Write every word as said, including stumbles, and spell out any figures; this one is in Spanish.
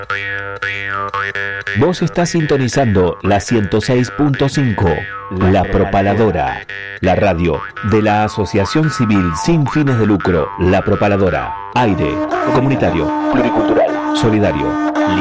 Vos estás sintonizando la ciento seis punto cinco, La Propaladora, la radio de la Asociación Civil sin fines de lucro, La Propaladora. Aire comunitario, pluricultural, solidario.